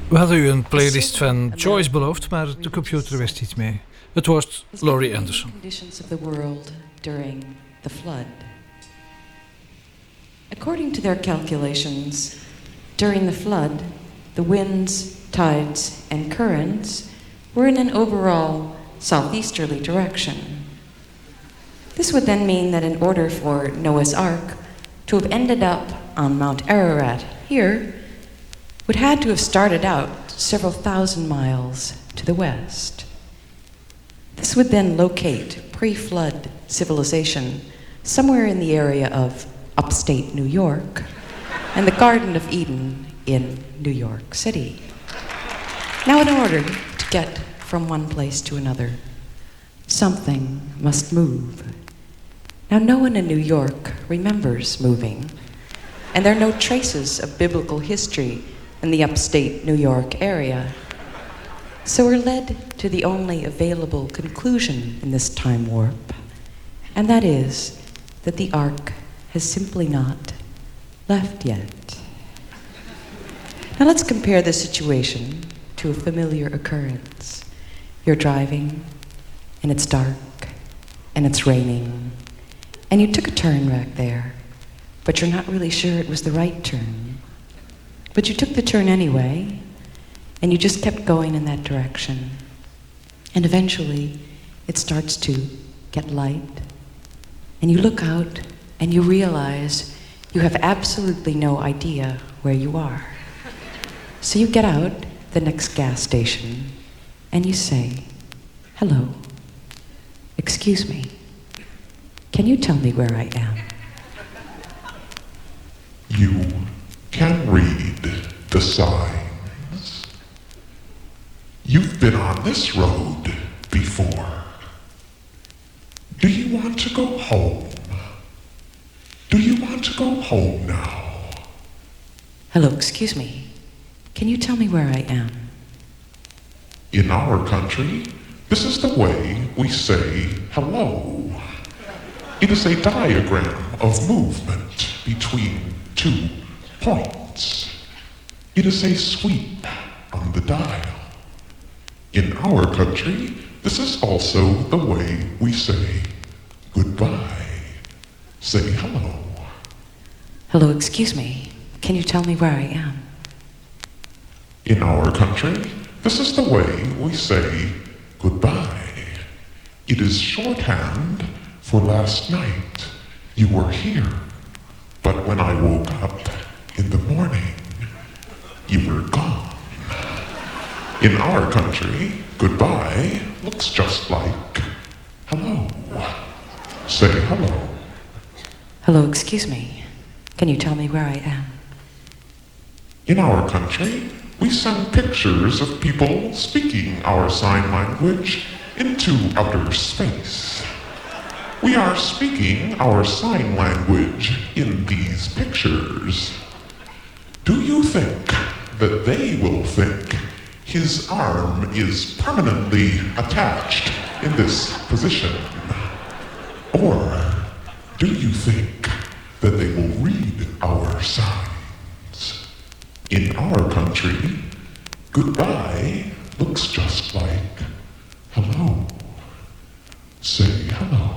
We hadden u een playlist van Joyce beloofd, maar de computer wist iets mee. Het wordt Laurie Anderson. Conditions of the world during the flood. According to their calculations, during the flood, the winds, tides, and currents were in an overall southeasterly direction. This would then mean that in order for Noah's Ark to have ended up on Mount Ararat here, would had to have started out several thousand miles to the west. This would then locate pre-flood civilization somewhere in the area of upstate New York and the Garden of Eden in New York City. Now, in order to get from one place to another, something must move. Now, no one in New York remembers moving, and there are no traces of biblical history in the upstate New York area. So we're led to the only available conclusion in this time warp, and that is that the Ark has simply not left yet. Now let's compare this situation to a familiar occurrence. You're driving, and it's dark, and it's raining, and you took a turn back there, but you're not really sure it was the right turn. But you took the turn anyway, and you just kept going in that direction. And eventually, it starts to get light, and you look out, and you realize you have absolutely no idea where you are. So you get out the next gas station, and you say, "Hello, excuse me, can you tell me where I am?" You can read the signs. You've been on this road before. Do you want to go home? Do you want to go home now? Hello, excuse me. Can you tell me where I am? In our country, this is the way we say hello. It is a diagram of movement between two points. It is a sweep on the dial. In our country, this is also the way we say goodbye. Say hello. Hello, excuse me. Can you tell me where I am? In our country, this is the way we say goodbye. It is shorthand for last night. You were here, but when I woke up in the morning, you were gone. In our country, goodbye looks just like hello. Say hello. Hello, excuse me. Can you tell me where I am? In our country, we send pictures of people speaking our sign language into outer space. We are speaking our sign language in these pictures. Do you think that they will think his arm is permanently attached in this position? Or do you think that they will read our signs? In our country, goodbye looks just like hello. Say hello.